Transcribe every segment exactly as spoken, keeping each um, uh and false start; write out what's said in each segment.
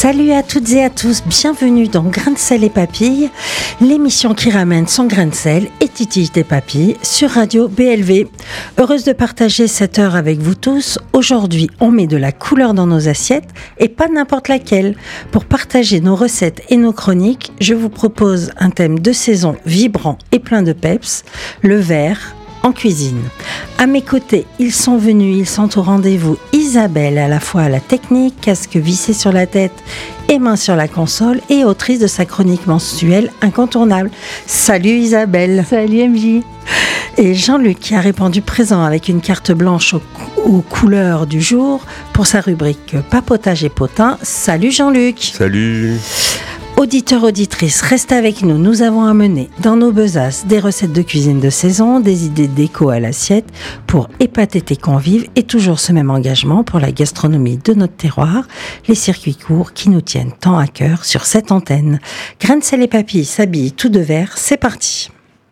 Salut à toutes et à tous, bienvenue dans Grains de sel et papilles, l'émission qui ramène son grain de sel et titille des papilles sur Radio B L V. Heureuse de partager cette heure avec vous tous. Aujourd'hui, on met de la couleur dans nos assiettes et pas n'importe laquelle. Pour partager nos recettes et nos chroniques, je vous propose un thème de saison vibrant et plein de peps, le vert en cuisine. À mes côtés, ils sont venus, ils sont au rendez-vous. Isabelle, à la fois à la technique, casque vissé sur la tête et main sur la console, et autrice de sa chronique mensuelle incontournable. Salut Isabelle. Salut M J. Et Jean-Luc qui a répondu présent avec une carte blanche aux, aux couleurs du jour pour sa rubrique papotage et potin. Salut Jean-Luc. Salut. Auditeurs, auditrices, restez avec nous. Nous avons amené dans nos besaces des recettes de cuisine de saison, des idées déco à l'assiette pour épater tes convives et toujours ce même engagement pour la gastronomie de notre terroir, les circuits courts qui nous tiennent tant à cœur sur cette antenne. Grains de sel et papilles s'habillent tout de vert, c'est parti.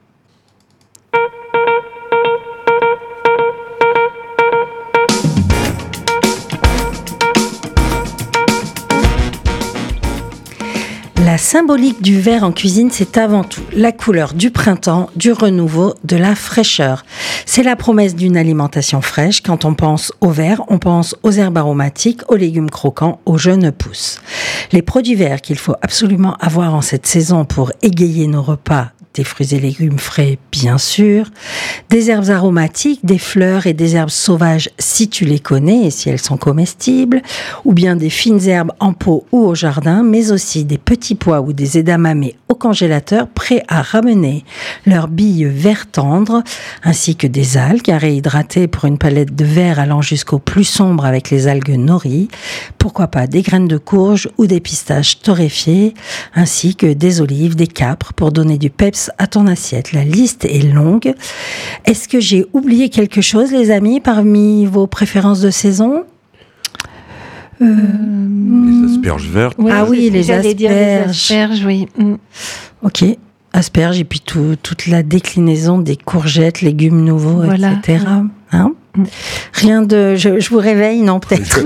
La symbolique du vert en cuisine, c'est avant tout la couleur du printemps, du renouveau, de la fraîcheur. C'est la promesse d'une alimentation fraîche. Quand on pense au vert, on pense aux herbes aromatiques, aux légumes croquants, aux jeunes pousses. Les produits verts qu'il faut absolument avoir en cette saison pour égayer nos repas, des fruits et légumes frais, bien sûr, des herbes aromatiques, des fleurs et des herbes sauvages si tu les connais et si elles sont comestibles, ou bien des fines herbes en pot ou au jardin, mais aussi des petits pois ou des edamamés au congélateur prêts à ramener leurs billes vert tendre, ainsi que des algues à réhydrater pour une palette de vert allant jusqu'au plus sombre avec les algues nori, pourquoi pas des graines de courge ou des pistaches torréfiées, ainsi que des olives, des capres pour donner du peps à ton assiette. La liste est longue. Est-ce que j'ai oublié quelque chose, les amis, parmi vos préférences de saison ? Euh, les asperges vertes. Ouais, ah oui, les asperges. Dire les asperges, oui. Mm. Ok, asperges et puis tout, toute la déclinaison des courgettes, légumes nouveaux, voilà. et cetera. Hein mm. Rien de... Je, je vous réveille, non, peut-être.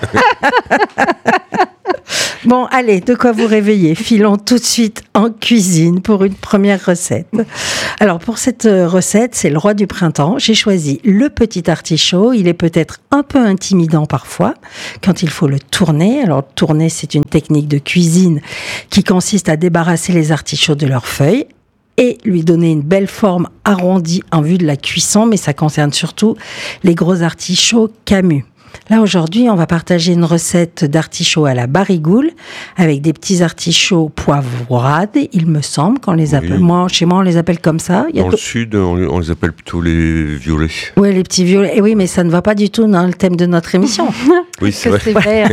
Bon, allez, de quoi vous réveiller. Filons tout de suite en cuisine pour une première recette. Alors, pour cette recette, c'est le roi du printemps. J'ai choisi le petit artichaut. Il est peut-être un peu intimidant parfois quand il faut le tourner. Alors, tourner, c'est une technique de cuisine qui consiste à débarrasser les artichauts de leurs feuilles et lui donner une belle forme arrondie en vue de la cuisson, mais ça concerne surtout les gros artichauts camus. Là, aujourd'hui, on va partager une recette d'artichauts à la barigoule avec des petits artichauts poivrades, il me semble qu'on les appelle. Oui. Moi, chez moi, on les appelle comme ça. Il y a dans tout... le sud, on, on les appelle plutôt les violets. Oui, les petits violets. Et oui, mais ça ne va pas du tout dans le thème de notre émission. Oui, c'est vrai. C'est vert,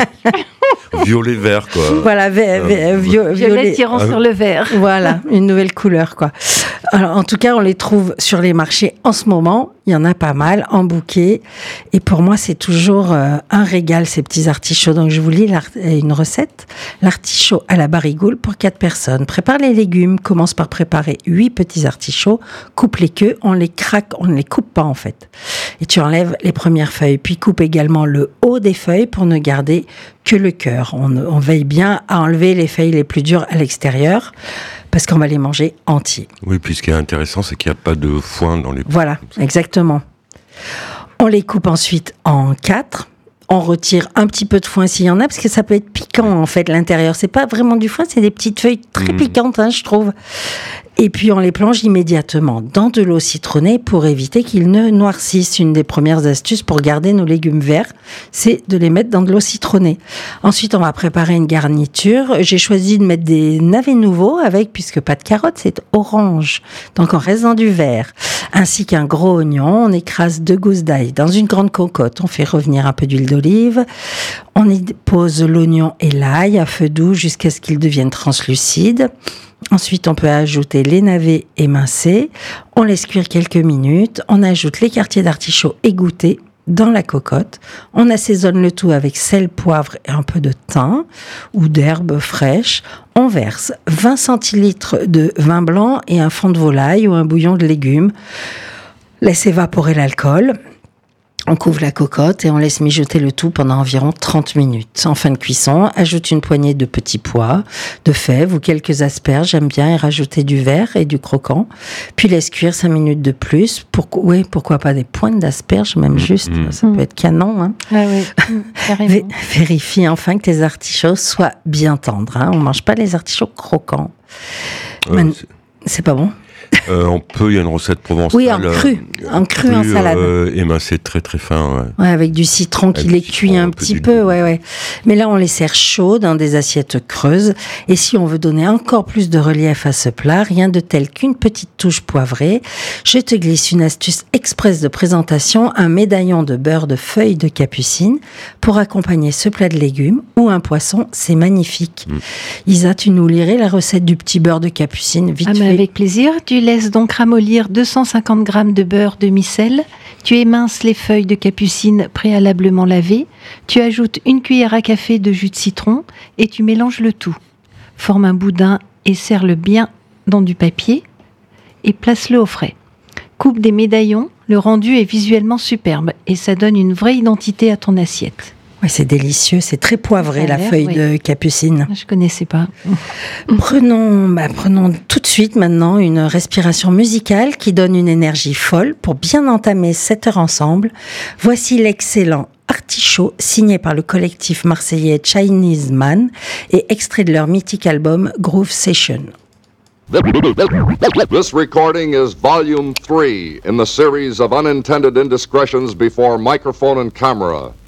violet vert, quoi. Voilà, violet, euh, violet, violet tirant ah, sur le vert. Voilà, une nouvelle couleur, quoi. Alors, en tout cas, on les trouve sur les marchés en ce moment. Il y en a pas mal, en bouquet. Et pour moi, c'est toujours euh, un régal, ces petits artichauts. Donc, je vous lis une recette. L'artichaut à la barigoule pour quatre personnes. Prépare les légumes. Commence par préparer huit petits artichauts. Coupe les queues. On les craque. On ne les coupe pas, en fait. Et tu enlèves les premières feuilles. Puis, coupe également le haut des feuilles pour ne garder que le cœur. On, on veille bien à enlever les feuilles les plus dures à l'extérieur, parce qu'on va les manger entiers. Oui, puis ce qui est intéressant, c'est qu'il n'y a pas de foin dans les... Voilà, exactement. On les coupe ensuite en quatre. On retire un petit peu de foin s'il y en a, parce que ça peut être piquant, en fait, l'intérieur. C'est pas vraiment du foin, c'est des petites feuilles très mmh. piquantes, hein, je trouve. Et puis, on les plonge immédiatement dans de l'eau citronnée pour éviter qu'ils ne noircissent. Une des premières astuces pour garder nos légumes verts, c'est de les mettre dans de l'eau citronnée. Ensuite, on va préparer une garniture. J'ai choisi de mettre des navets nouveaux avec, puisque pas de carottes, c'est orange. Donc, on reste dans du vert. Ainsi qu'un gros oignon. On écrase deux gousses d'ail dans une grande cocotte. On fait revenir un peu d'huile d'olive. On y pose l'oignon et l'ail à feu doux jusqu'à ce qu'ils deviennent translucides. Ensuite, on peut ajouter les navets émincés. On laisse cuire quelques minutes. On ajoute les quartiers d'artichaut égouttés dans la cocotte. On assaisonne le tout avec sel, poivre et un peu de thym ou d'herbes fraîches. On verse vingt centilitres de vin blanc et un fond de volaille ou un bouillon de légumes. Laisse évaporer l'alcool. On couvre la cocotte et on laisse mijoter le tout pendant environ trente minutes. En fin de cuisson, ajoute une poignée de petits pois, de fèves ou quelques asperges, j'aime bien, et rajouter du vert et du croquant. Puis laisse cuire cinq minutes de plus. Pour, oui, pourquoi pas des pointes d'asperges, même mmh, juste, mmh. ça peut être canon. Hein. Ah oui, mmh, carrément. Vé- vérifie enfin que tes artichauts soient bien tendres. Hein. On ne mange pas les artichauts croquants. Euh, Man- c'est... c'est pas bon. Euh, on peut, il y a une recette provençale. Oui, en cru, euh, en cru, en salade. Euh, émincé très très fin. Ouais. Ouais, avec du citron qui avec les citron, cuit un, un petit peu peu, ouais, ouais. Mais là, on les sert chauds dans des assiettes creuses. Et si on veut donner encore plus de relief à ce plat, rien de tel qu'une petite touche poivrée. Je te glisse une astuce express de présentation, un médaillon de beurre de feuilles de capucine pour accompagner ce plat de légumes ou un poisson, c'est magnifique. Mm. Isa, tu nous lirais la recette du petit beurre de capucine, vite ah, fait. Mais avec plaisir. Tu laisses donc ramollir deux cent cinquante grammes de beurre demi-sel. Tu éminces les feuilles de capucine préalablement lavées. Tu ajoutes une cuillère à café de jus de citron et tu mélanges le tout. Forme un boudin et serre-le bien dans du papier et place-le au frais. Coupe des médaillons. Le rendu est visuellement superbe et ça donne une vraie identité à ton assiette. Oui, c'est délicieux, c'est très poivré la feuille oui. de capucine. Je connaissais pas. Prenons, bah, prenons tout de suite maintenant une respiration musicale qui donne une énergie folle pour bien entamer cette heure ensemble. Voici l'excellent Artichaut, signé par le collectif marseillais Chinese Man et extrait de leur mythique album Groove Session. This recording is volume three in the series of unintended indiscretions before microphone and camera.